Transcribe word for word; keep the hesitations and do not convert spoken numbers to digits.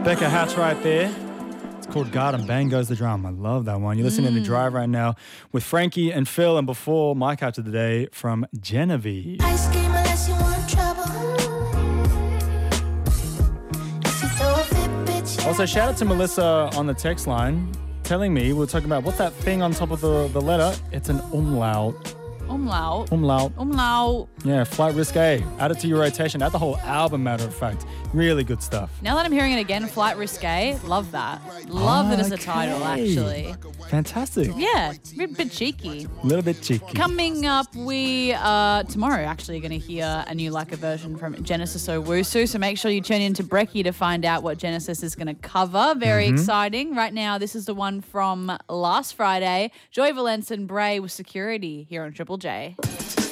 Rebecca Hatch right there. It's called Garden Bang Goes the Drum. I love that one. You're listening mm. to Drive right now with Frankie and Phil, and before my catch of the day from Genevieve. Ice cream unless you want trouble. Also, shout out to Melissa on the text line telling me, we we're talking about what's that thing on top of the, the letter? It's an umlaut. Umlaut. Umlaut. Umlaut. Yeah, Flight Risque. Add it to your rotation. Add the whole album, matter of fact. Really good stuff. Now that I'm hearing it again, Flight Risque, love that. Love oh, that as a okay. title, actually. Fantastic. Yeah, a bit, bit cheeky. A little bit cheeky. Coming up, we are tomorrow actually going to hear a new Like a version from Genesis Owusu, so make sure you tune in to Brekkie to find out what Genesis is going to cover. Very mm-hmm. exciting. Right now, this is the one from last Friday. Joy Valence and Bray with Security here on Triple J.